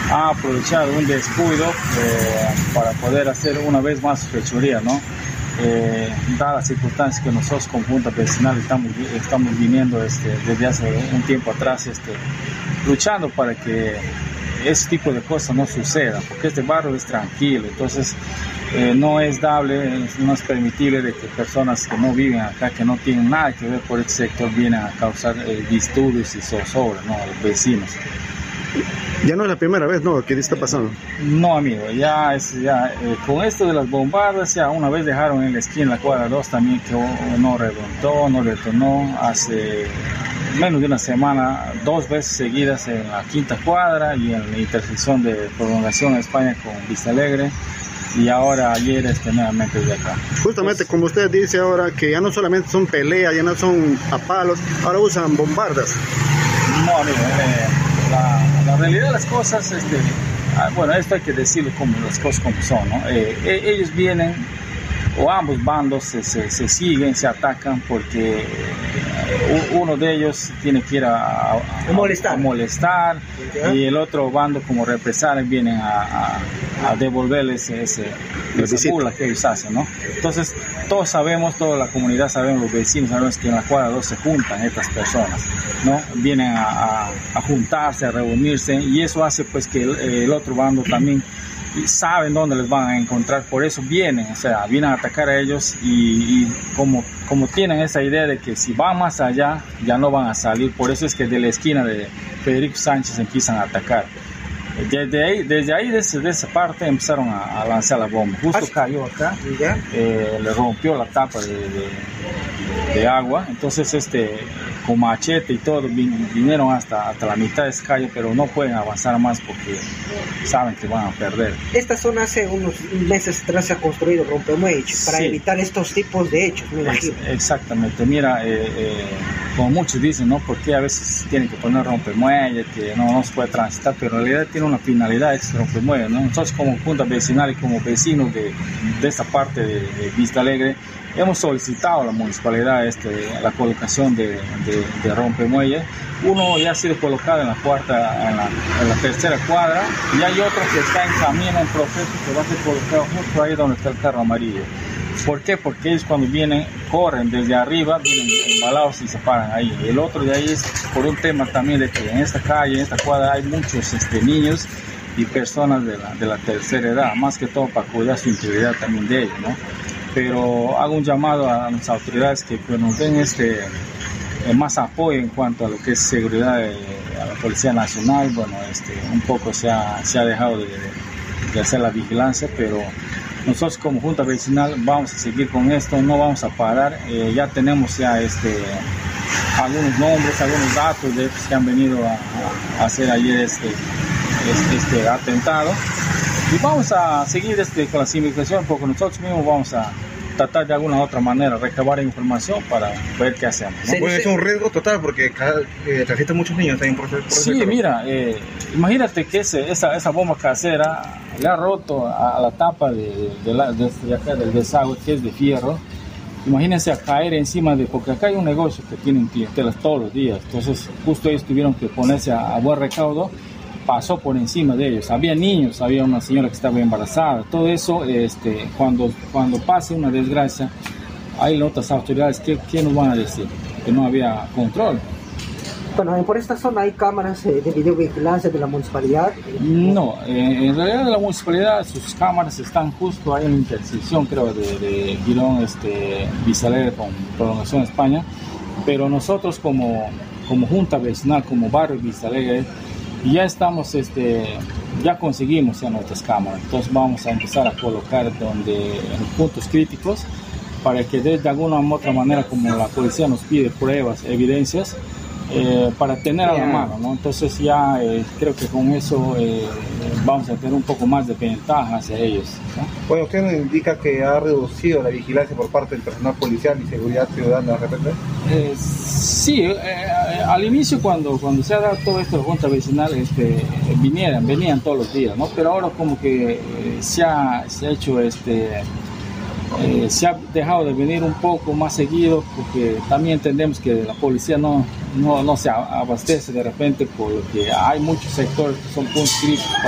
ha aprovechado un descuido para poder hacer una vez más fechoría, ¿no? Dadas las circunstancias que nosotros como Junta Vecinal estamos viniendo desde hace un tiempo atrás luchando para que ese tipo de cosas no sucedan, porque este barrio es tranquilo, entonces no es dable, no es permitible de que personas que no viven acá, que no tienen nada que ver por este sector, vienen a causar disturbios y zozobra, ¿no? A los vecinos. Ya no es la primera vez, ¿no?, que está pasando. No, amigo, con esto de las bombardas, ya una vez dejaron en la esquina, la cuadra 2 también, que no retornó, hace menos de una semana, 2 veces seguidas en la quinta cuadra y en la intersección de prolongación a España con Vista Alegre, y ahora ayer nuevamente de acá. Justamente como usted dice ahora, que ya no solamente son peleas, ya no son a palos, ahora usan bombardas. No, amigo, la realidad de las cosas, bueno, esto hay que decirlo como las cosas como son, ¿no? Ellos vienen, o ambos bandos se siguen, se atacan porque uno de ellos tiene que ir a molestar y el otro bando como represalia vienen a devolverles esa burla que ellos hacen, ¿no? Entonces todos sabemos, toda la comunidad sabemos, los vecinos sabemos que en la cuadra 2 se juntan estas personas, ¿no? Vienen a juntarse, a reunirse, y eso hace pues que el otro bando también saben dónde les van a encontrar, por eso vienen a atacar a ellos, y como tienen esa idea de que si van más allá ya no van a salir, por eso es que de la esquina de Federico Sánchez empiezan a atacar. Desde esa parte empezaron a lanzar la bomba. Justo cayó acá, le rompió la tapa de agua, entonces con machete y todo vinieron hasta la mitad de esa calle, pero no pueden avanzar más porque saben que van a perder. Esta zona hace unos meses atrás se ha construido rompemuelles para evitar estos tipos de hechos, me imagino. Exactamente, mira, como muchos dicen, ¿no? Porque a veces tienen que poner rompemuelles, que no se puede transitar, pero en realidad tiene una finalidad este rompemuelles, ¿no? Nosotros como Junta Vecinal y como vecinos de esta parte de Vista Alegre hemos solicitado a la municipalidad la colocación de rompemuelles. Uno ya ha sido colocado en la tercera cuadra, y hay otro que está en camino, en proceso, que va a ser colocado justo ahí donde está el carro amarillo. ¿Por qué? Porque ellos cuando vienen, corren desde arriba, vienen embalados y se paran ahí. El otro de ahí es por un tema también de que en esta calle, en esta cuadra, hay muchos niños y personas de la tercera edad, más que todo para cuidar su integridad también de ellos, ¿no? Pero hago un llamado a las autoridades que nos den más apoyo en cuanto a lo que es seguridad a la Policía Nacional. Bueno, un poco se ha dejado de hacer la vigilancia, pero nosotros como Junta Vecinal vamos a seguir con esto, no vamos a parar. Ya tenemos algunos nombres, algunos datos de estos que han venido a hacer ayer este atentado, y vamos a seguir con la investigación, porque nosotros mismos vamos a tratar de alguna u otra manera recabar información para ver qué hacemos, ¿no? Bueno, es un riesgo total porque transitan muchos niños también por sí, mira, imagínate que esa bomba casera le ha roto a la tapa de acá del desagüe, que es de fierro. Imagínense a caer encima porque acá hay un negocio que tienen clientelas todos los días, entonces justo ellos tuvieron que ponerse a buen recaudo. Pasó por encima de ellos, había niños, había una señora que estaba embarazada, todo eso, cuando pase una desgracia, hay otras autoridades que nos van a decir que no había control. Bueno, por esta zona hay cámaras de videovigilancia de la municipalidad. No, en realidad de la municipalidad sus cámaras están justo ahí en la intersección, creo, de Girón, Vista Alegre con Prolongación España, pero nosotros como Junta Vecinal, como barrio Vista Alegre, ya estamos, ya conseguimos nuestras cámaras, entonces vamos a empezar a colocar en los puntos críticos para que de alguna u otra manera, como la policía nos pide pruebas, evidencias, para tener a la mano, ¿no? Entonces ya creo que con eso vamos a tener un poco más de ventaja hacia ellos, ¿no? Bueno, usted nos indica que ha reducido la vigilancia por parte del personal policial y seguridad ciudadana de repente. Sí, al inicio cuando se ha dado todo esto de Junta Vecinal, venían todos los días, ¿no? Pero ahora como que se ha hecho se ha dejado de venir un poco más seguido, porque también entendemos que la policía no se abastece de repente, porque hay muchos sectores que son puntos críticos